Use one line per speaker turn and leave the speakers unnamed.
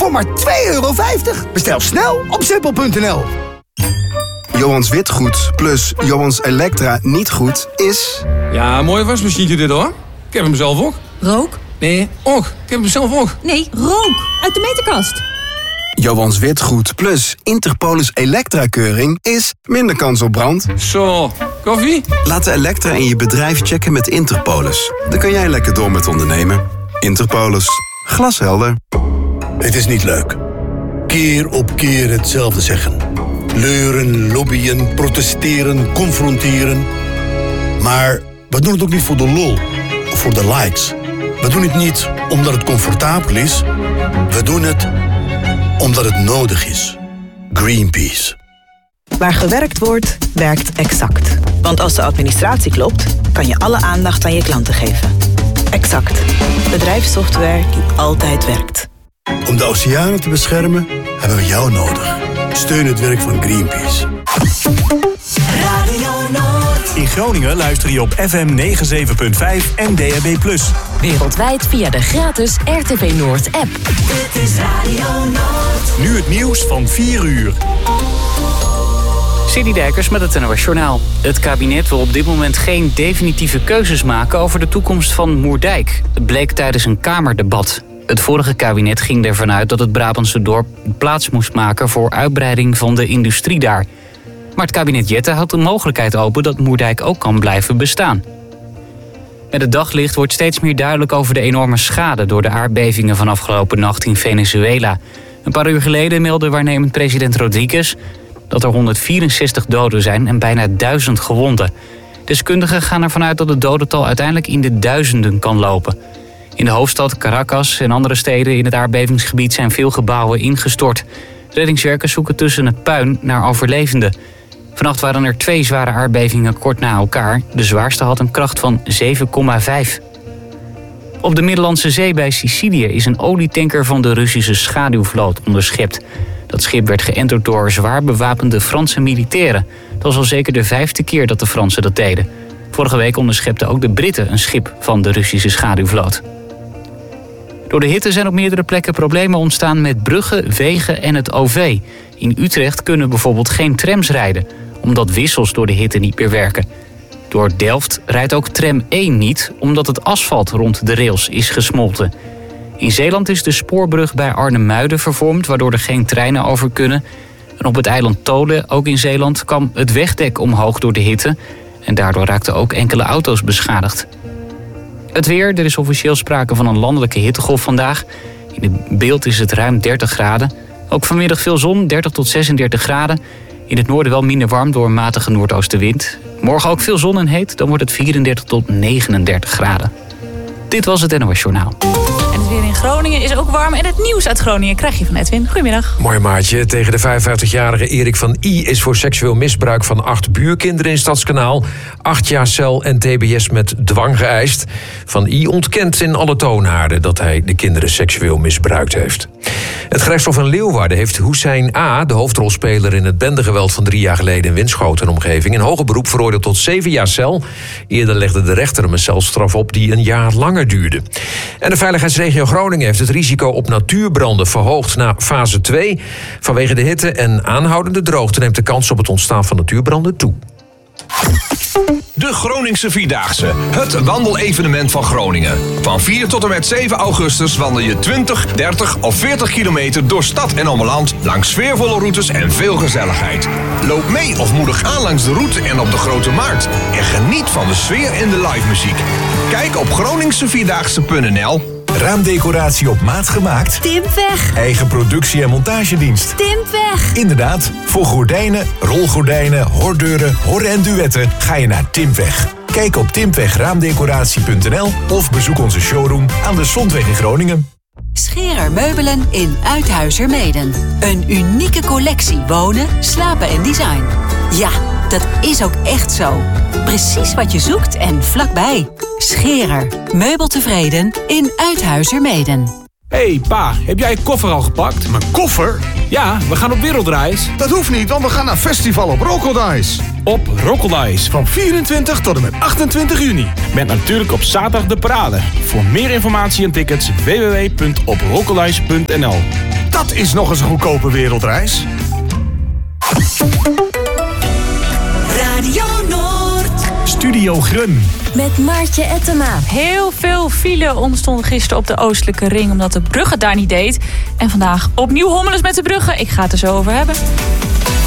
voor maar €2,50. Bestel snel op simpel.nl.
Johans Witgoed plus Johans Elektra niet goed is...
Ja, mooi wasmachine dit hoor. Ik heb hem zelf ook.
Rook?
Nee, ook. Ik heb hem zelf ook.
Nee, rook. Uit de meterkast.
Johans Witgoed plus Interpolis Elektra-keuring is minder kans op brand.
Zo, koffie?
Laat de Elektra in je bedrijf checken met Interpolis. Dan kan jij lekker door met ondernemen. Interpolis. Glashelder.
Het is niet leuk. Keer op keer hetzelfde zeggen. Leuren, lobbyen, protesteren, confronteren. Maar we doen het ook niet voor de lol of voor de likes. We doen het niet omdat het comfortabel is. We doen het omdat het nodig is. Greenpeace.
Waar gewerkt wordt, werkt Exact. Want als de administratie klopt, kan je alle aandacht aan je klanten geven. Exact. Bedrijfssoftware die altijd werkt.
Om de oceanen te beschermen, hebben we jou nodig. Steun het werk van Greenpeace.
Radio Noord.
In Groningen luister je op FM 97.5 en DAB+.
Wereldwijd via de gratis RTV Noord app. Dit is Radio Noord.
Nu het nieuws van 4 uur.
City Dijkers met het NOS Journaal. Het kabinet wil op dit moment geen definitieve keuzes maken over de toekomst van Moerdijk. Het bleek tijdens een Kamerdebat. Het vorige kabinet ging ervan uit dat het Brabantse dorp plaats moest maken voor uitbreiding van de industrie daar. Maar het kabinet Jette houdt de mogelijkheid open dat Moerdijk ook kan blijven bestaan. Met het daglicht wordt steeds meer duidelijk over de enorme schade door de aardbevingen van afgelopen nacht in Venezuela. Een paar uur geleden meldde waarnemend president Rodriguez dat er 164 doden zijn en bijna 1000 gewonden. Deskundigen gaan ervan uit dat het dodental uiteindelijk in de duizenden kan lopen. In de hoofdstad Caracas en andere steden in het aardbevingsgebied zijn veel gebouwen ingestort. Reddingswerkers zoeken tussen het puin naar overlevenden. Vannacht waren er 2 zware aardbevingen kort na elkaar. De zwaarste had een kracht van 7,5. Op de Middellandse Zee bij Sicilië is een olietanker van de Russische schaduwvloot onderschept. Dat schip werd geënterd door zwaar bewapende Franse militairen. Dat was al zeker de 5e keer dat de Fransen dat deden. Vorige week onderschepten ook de Britten een schip van de Russische schaduwvloot. Door de hitte zijn op meerdere plekken problemen ontstaan met bruggen, wegen en het OV. In Utrecht kunnen bijvoorbeeld geen trams rijden, omdat wissels door de hitte niet meer werken. Door Delft rijdt ook tram 1 niet, omdat het asfalt rond de rails is gesmolten. In Zeeland is de spoorbrug bij Arnhem-Muiden vervormd, waardoor er geen treinen over kunnen. En op het eiland Tolen, ook in Zeeland, kwam het wegdek omhoog door de hitte. En daardoor raakten ook enkele auto's beschadigd. Het weer, er is officieel sprake van een landelijke hittegolf vandaag. In het beeld is het ruim 30 graden. Ook vanmiddag veel zon, 30 tot 36 graden. In het noorden wel minder warm door een matige noordoostenwind. Morgen ook veel zon en heet, dan wordt het 34 tot 39 graden. Dit was het NOS Journaal.
En het weer in Groningen is ook warm. En het nieuws uit Groningen krijg je van Edwin. Goedemiddag.
Mooi maatje. Tegen de 55-jarige Erik van I is voor seksueel misbruik van 8 buurkinderen in Stadskanaal 8 jaar cel en tbs met dwang geëist. Van I ontkent in alle toonaarden dat hij de kinderen seksueel misbruikt heeft. Het gerechtshof in Leeuwarden heeft Hussein A., de hoofdrolspeler in het bendegeweld van 3 jaar geleden in Winschoten en omgeving, in hoger beroep veroordeeld tot 7 jaar cel. Eerder legde de rechter hem een celstraf op die een jaar langer duurde. En de veiligheidsregio Groningen heeft het risico op natuurbranden verhoogd naar fase 2. Vanwege de hitte en aanhoudende droogte neemt de kans op het ontstaan van natuurbranden toe.
De Groningse Vierdaagse, het wandelevenement van Groningen. Van 4 tot en met 7 augustus wandel je 20, 30 of 40 kilometer door stad en omland langs sfeervolle routes en veel gezelligheid. Loop mee of moedig aan langs de route en op de Grote Markt. En geniet van de sfeer en de live muziek. Kijk op groningsevierdaagse.nl.
Raamdecoratie op maat gemaakt?
Timpweg.
Eigen productie en montagedienst?
Timpweg.
Inderdaad, voor gordijnen, rolgordijnen, hordeuren, horren en duetten ga je naar Timpweg. Kijk op timpwegraamdecoratie.nl of bezoek onze showroom aan de Zondweg in Groningen.
Scherer Meubelen in Uithuizermeeden. Een unieke collectie wonen, slapen en design. Ja, dat is ook echt zo. Precies wat je zoekt en vlakbij. Scherer. Meubeltevreden in Uithuizermeeden.
Hey pa, heb jij je koffer al gepakt?
Mijn koffer?
Ja, we gaan op wereldreis.
Dat hoeft niet, want we gaan naar festival op Rockodice.
Op Rockodice van 24 tot en met 28 juni. Met natuurlijk op zaterdag de parade. Voor meer informatie en tickets www.oprockodice.nl. Dat is nog eens een goedkope wereldreis.
Radio Noord.
Studio Grun.
Met Maartje Ettema.
Heel veel file ontstond gisteren op de Oostelijke Ring... omdat de brug het daar niet deed. En vandaag opnieuw hommeles met de bruggen. Ik ga het er zo over hebben.